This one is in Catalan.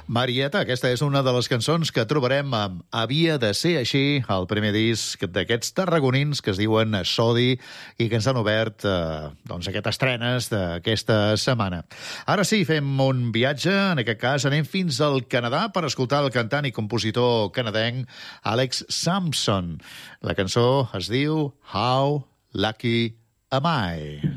Marieta, aquesta és una de les cançons que trobarem amb Havia de ser així, el primer disc d'aquests tarragonins que es diuen Sodi i que ens han obert aquestes estrenes d'aquesta setmana. Ara sí, fem un viatge, en aquest cas anem fins al Canadà per escoltar el cantant i compositor canadenc Alex Sampson. La cançó es diu How Lucky Am I?